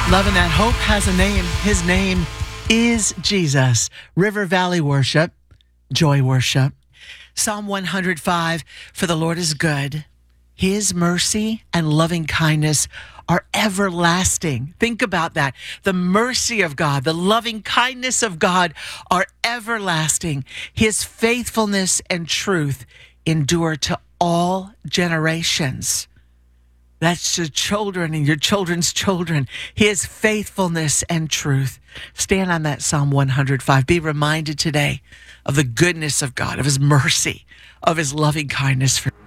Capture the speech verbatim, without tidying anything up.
Loving that hope has a name. His name is Jesus. River Valley worship, joy worship. Psalm one hundred five, for the Lord is good. His mercy and loving kindness are everlasting. Think about that. The mercy of God, the loving kindness of God are everlasting. His faithfulness and truth endure to all generations. That's your children and your children's children. His faithfulness and truth. Stand on that Psalm one hundred five. Be reminded today of the goodness of God, of his mercy, of his loving kindness for